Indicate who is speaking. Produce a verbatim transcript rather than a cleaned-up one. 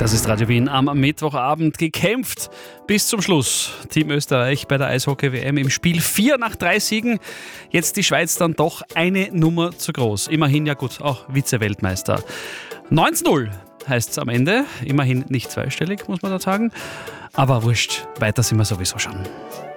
Speaker 1: Das ist Radio Wien am Mittwochabend, gekämpft bis zum Schluss. Team Österreich bei der Eishockey-W M im Spiel vier nach drei Siegen. Jetzt die Schweiz dann doch eine Nummer zu groß. Immerhin ja gut, auch Vize-Weltmeister. neun zu null heißt es am Ende. Immerhin nicht zweistellig, muss man da sagen. Aber wurscht, weiter sind wir sowieso schon.